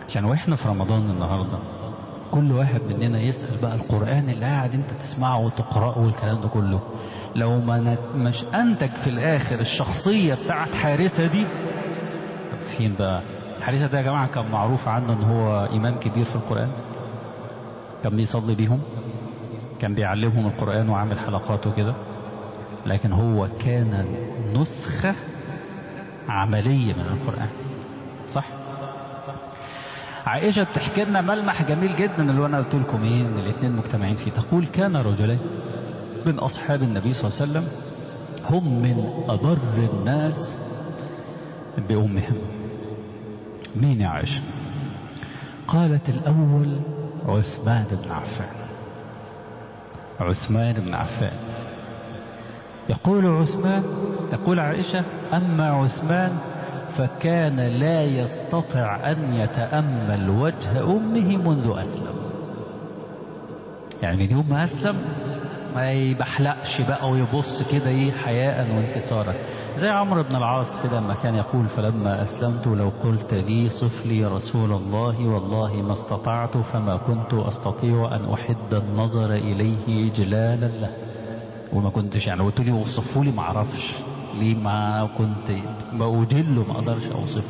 عشان واحنا في رمضان النهاردة كل واحد مننا يسأل بقى القرآن اللي قاعد انت تسمعه وتقرأه والكلام ده كله، لو ما مش انتج في الاخر الشخصية بتاعت حارثة دي، طب فين بقى؟ حارثة ده يا جماعة كان معروف عنه ان هو امام كبير في القرآن، كان بيصلي بيهم، كان بيعلمهم القرآن وعامل حلقات وكده، لكن هو كان نسخة عملية من القرآن. صح؟ عائشة بتحكي لنا ملمح جميل جدا اللي انا قلت لكم ايه ان الاثنين مجتمعين فيه. تقول كان رجلين من اصحاب النبي صلى الله عليه وسلم هم من أبر الناس بأمهم. مين يا عائشة؟ قالت الأول عثمان بن عفان. عثمان بن عفان. يقول عثمان، تقول عائشة: أما عثمان فكان لا يستطيع أن يتأمل وجه أمه منذ أسلم. يعني من يوم ما أسلم ما يبحلقش بقى ويبص كده ايه حياء وانكسارا، زي عمرو بن العاص كده لما كان يقول: فلما أسلمت لو قلت لي صف لي رسول الله والله ما استطعت، فما كنت أستطيع أن أحد النظر إليه إجلالا له. وما كنتش يعني قلت لي وصفوا لي ما اعرفش ليه، ما كنت بأجله ما اقدرش اوصفه.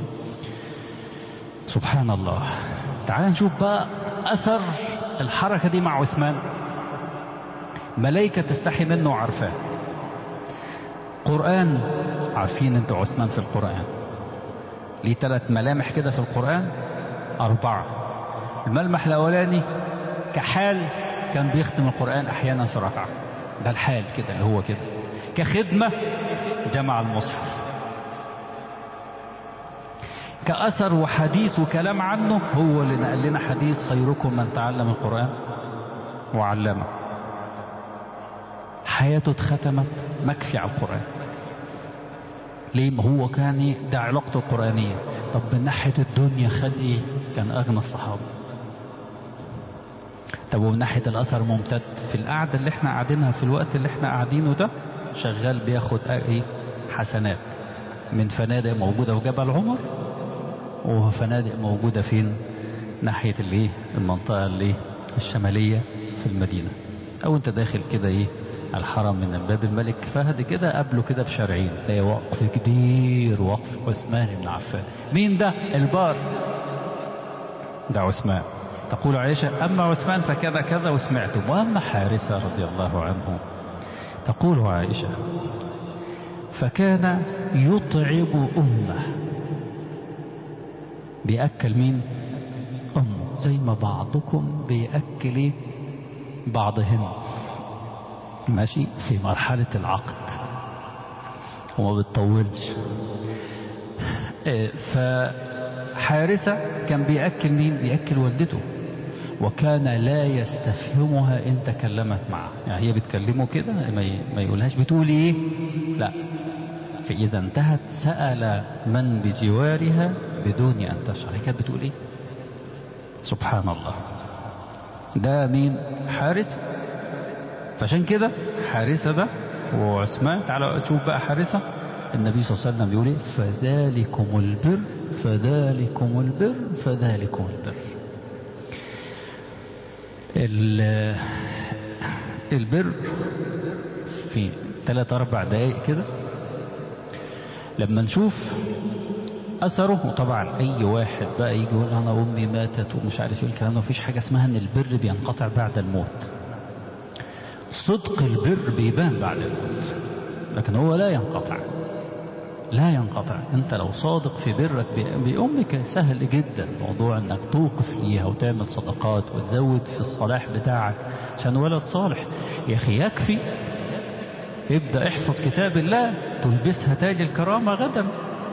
سبحان الله. تعال نشوف بقى أثر الحركة دي مع عثمان. ملائكة تستحي منه وعارفاه. قرآن، عارفين انتوا عثمان في القرآن ليه 3 ملامح كده في القرآن، 4. الملمح الأولاني كحال كان بيختم القرآن أحيانا في ركعة، ده الحال كده اللي هو كده. كخدمة جمع المصحف. كأثر وحديث وكلام عنه، هو اللي نقل لنا حديث: خيركم من تعلم القرآن وعلمه. حياته اتختمت مكفي على القرآن. ليه؟ ما هو كان ده علاقته القرآنية. طب من ناحية الدنيا خد ايه؟ كان أغنى الصحابة. طب ومن ناحية الأثر ممتد في القعدة اللي احنا قاعدينها في الوقت اللي احنا قاعدينه ده، شغال بياخد ايه؟ حسنات من فنادق موجودة في جبل عمر، وفنادق موجودة فين؟ ناحية الايه؟ المنطقة اللي الشمالية في المدينة. او انت داخل كده ايه الحرم من باب الملك فهد كده، قبله كده بشارعين تلاقي وقف كبير، وقف عثمان بن عفان. مين ده؟ البار ده عثمان. تقول عائشة: أما عثمان فكذا كذا وسمعته. وأما حارثة رضي الله عنه، تقول عائشة: فكان يطعم أمه. بيأكل مين؟ أمه، زي ما بعضكم بيأكل بعضهم، ماشي، في مرحلة العقد وما بتطولش. فحارثة كان بيأكل مين؟ بيأكل والدته. وكان لا يستفهمها إن تكلمت معه، يعني هي بتكلمه كده ما يقولهاش بتقول ايه، لا. فإذا انتهت سأل من بجوارها بدون أن تشعر هي كانت بتقول ايه. سبحان الله. ده مين؟ حارثة. فعشان كده حارثة ده وعثمان. تعالوا تشوف بقى حارثة. النبي صلى الله عليه وسلم بيقول ايه؟ فذلكم البر فذلكم البر فذلكم البر. البر في 3-4 دقائق كده لما نشوف أثره. وطبعا أي واحد بقى يجي يقول أنا أمي ماتت ومش عارف ايه الكلام ده، مفيش حاجة اسمها أن البر بينقطع بعد الموت. صدق البر بيبان بعد الموت، لكن هو لا ينقطع. لا ينقطع. انت لو صادق في برك بأمك سهل جدا موضوع انك توقف ليها وتعمل صدقات وتزود في الصلاح بتاعك عشان ولد صالح. يا اخي يكفي ابدأ احفظ كتاب الله تلبسها تاج الكرامة غدا.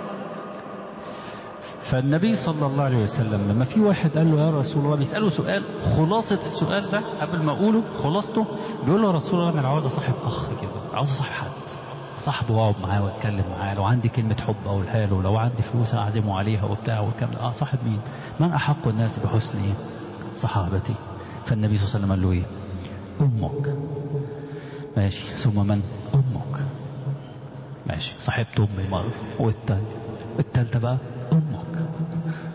فالنبي صلى الله عليه وسلم لما في واحد قال له: يا رسول الله، بيسأله سؤال خلاصة السؤال ده قبل ما اقوله خلاصته، بيقول له: يا رسول الله انا عاوز اصاحب اخ كده، عاوز اصاحب حد صاحبه واقعد معاه واتكلم معاه، لو عندي كلمة حب اقولها له، لو عندي فلوس اعزمه عليها وبتاع وكمل. صاحب مين؟ من احق الناس بحسن ايه؟ صحابتي. فالنبي صلى الله عليه وسلم قال له ايه؟ امك. ماشي. ثم من؟ امك. ماشي. صاحبت امي مرة، والتالتة بقى امك.